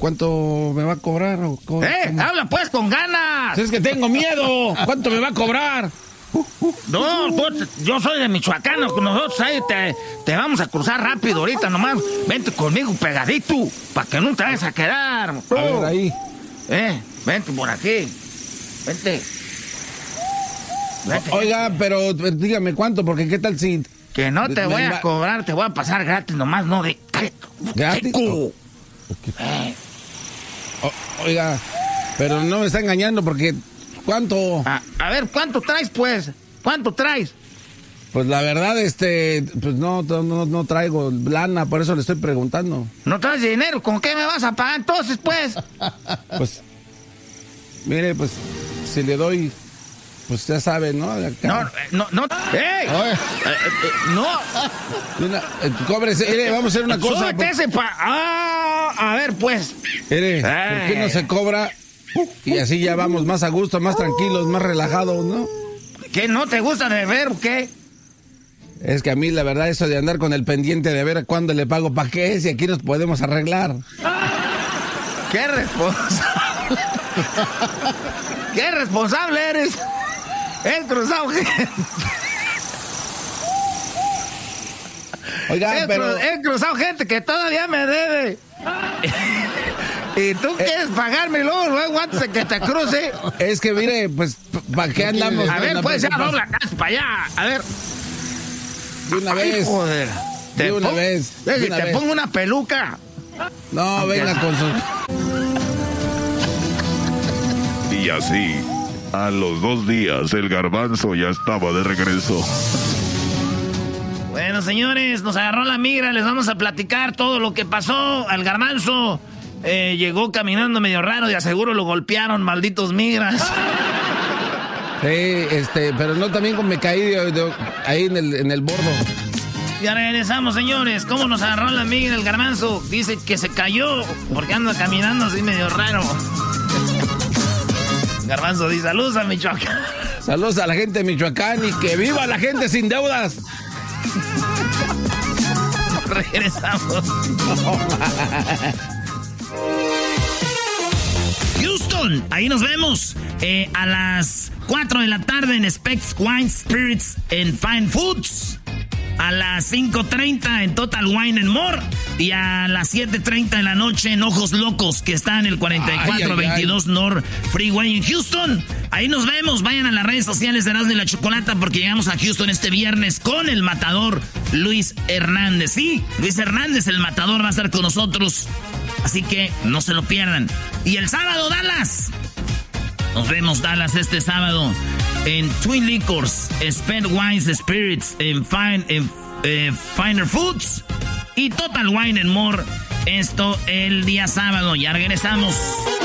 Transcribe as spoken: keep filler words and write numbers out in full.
¿cuánto me va a cobrar? ¿O cómo, ¡Eh! cómo? ¡Habla pues con ganas! Es que tengo miedo. ¿Cuánto me va a cobrar? No, tú, yo soy de Michoacán, nosotros ahí te, te vamos a cruzar rápido ahorita nomás. Vente conmigo pegadito, para que no te vayas a quedar. A ver, ahí. Eh, vente por aquí. Vente. Vente. Oiga, pero dígame cuánto, porque qué tal si... Que no te voy a cobrar, te voy a pasar gratis nomás, no de... ¿Gratis? Okay. Eh. O, oiga, pero no me está engañando porque... ¿Cuánto? A, a ver, ¿cuánto traes, pues? ¿Cuánto traes? Pues la verdad, este, pues no, no, no traigo lana, por eso le estoy preguntando. ¿No traes dinero? ¿Con qué me vas a pagar entonces, pues? Pues, mire, pues, si le doy, pues ya sabe, ¿no? Acá. No, no, no. ¡Ey! Eh, eh, no. Una, eh, cóbrese, mire, vamos a hacer una cosa. Súbete ese pa... Ah, a ver, pues. Mire, ¿por qué no se cobra? Y así ya vamos más a gusto, más tranquilos, más relajados, ¿no? ¿Qué, no te gusta de ver o qué? Es que a mí la verdad eso de andar con el pendiente de ver cuándo le pago para qué es y aquí nos podemos arreglar. ¡Qué responsable! ¡Qué responsable eres! He cruzado gente. Oiga, he, pero... he cruzado gente que todavía me debe. Y tú eh, quieres pagarme luego, luego antes de que te cruce. Es que mire, pues, ¿para qué andamos? A ver, pues ya dobla casa para allá. A ver. De una Ay, vez. Joder. De una pon, vez. De te una vez. pongo una peluca. No, okay. Venga con su... Y así, a los dos días, el garbanzo ya estaba de regreso. Bueno, señores, nos agarró la migra, les vamos a platicar todo lo que pasó al garbanzo. Eh, llegó caminando medio raro y aseguro lo golpearon, malditos migras. Sí, este, pero no también como me caí de, de, ahí en el, en el bordo. Ya regresamos, señores. ¿Cómo nos agarró la migra el garbanzo? Dice que se cayó porque anda caminando así medio raro. Garbanzo dice, saludos a Michoacán. Saludos a la gente de Michoacán y que viva la gente sin deudas. Regresamos. Houston, ahí nos vemos eh, a las cuatro de la tarde en Specs Wine Spirits and Fine Foods. A las cinco treinta en Total Wine and More. Y a las siete treinta de la noche en Ojos Locos, que está en el cuarenta y cuatro veintidós North Freeway en Houston. Ahí nos vemos. Vayan a las redes sociales de Erasmo y la Chocolata porque llegamos a Houston este viernes con el matador Luis Hernández. Sí, Luis Hernández, el matador, va a estar con nosotros. Así que no se lo pierdan. Y el sábado, Dallas. Nos vemos, Dallas, este sábado en Twin Liquors, Spent Wines Spirits, en, Fine, en eh, Finer Foods y Total Wine and More. Esto el día sábado. Ya regresamos.